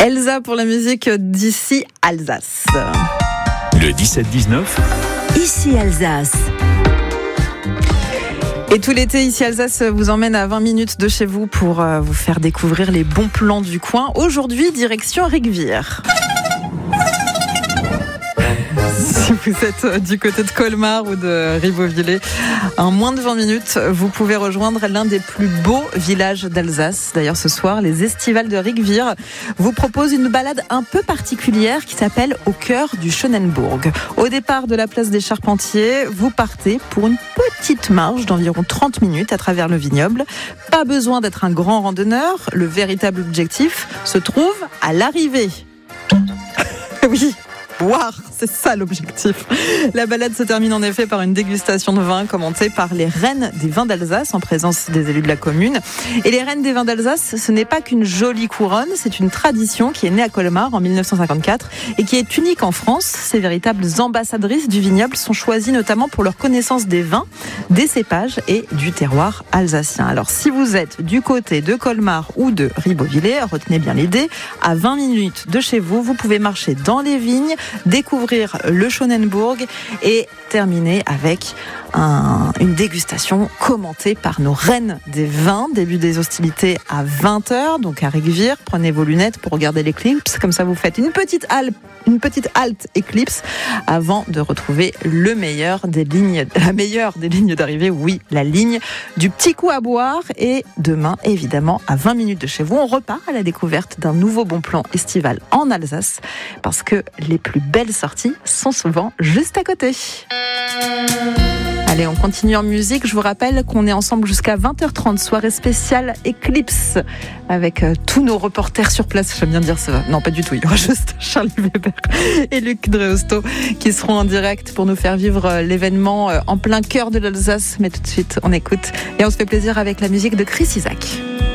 Elsa pour la musique d'ici Alsace. Le 17-19. Ici Alsace. Et tout l'été, ici Alsace vous emmène à 20 minutes de chez vous pour vous faire découvrir les bons plans du coin. Aujourd'hui, direction Rigvire. Si vous êtes du côté de Colmar ou de Ribeauvillé, en moins de 20 minutes, vous pouvez rejoindre l'un des plus beaux villages d'Alsace. D'ailleurs, ce soir, les Estivales de Rigvire vous proposent une balade un peu particulière qui s'appelle Au cœur du Schönenbourg. Au départ de la place des Charpentiers, vous partez pour une petite marche d'environ 30 minutes à travers le vignoble. Pas besoin d'être un grand randonneur. Le véritable objectif se trouve à l'arrivée. Oui. Boire, c'est ça l'objectif. La balade se termine en effet par une dégustation de vin commentée par les reines des vins d'Alsace en présence des élus de la commune. Et les reines des vins d'Alsace, ce n'est pas qu'une jolie couronne, c'est une tradition qui est née à Colmar en 1954 et qui est unique en France. Ces véritables ambassadrices du vignoble sont choisies notamment pour leur connaissance des vins, des cépages et du terroir alsacien. Alors si vous êtes du côté de Colmar ou de Ribeauvillé, retenez bien l'idée, à 20 minutes de chez vous, vous pouvez marcher dans les vignes, découvrir le Schönenbourg et terminer avec une dégustation commentée par nos reines des vins. Début des hostilités à 20h, donc à Rigvire. Prenez vos lunettes pour regarder l'éclipse. Comme ça, vous faites une petite halte éclipse avant de retrouver la meilleure des lignes d'arrivée. Oui, la ligne du petit coup à boire. Et demain, évidemment, à 20 minutes de chez vous, on repart à la découverte d'un nouveau bon plan estival en Alsace parce que les plus belles sorties sont souvent juste à côté. Allez, on continue en musique. Je vous rappelle qu'on est ensemble jusqu'à 20h30, soirée spéciale Eclipse, avec tous nos reporters sur place. J'aime bien dire ça. Non, pas du tout. Il y aura juste Charlie Weber et Luc Dreosto qui seront en direct pour nous faire vivre l'événement en plein cœur de l'Alsace. Mais tout de suite, on écoute et on se fait plaisir avec la musique de Chris Isaak.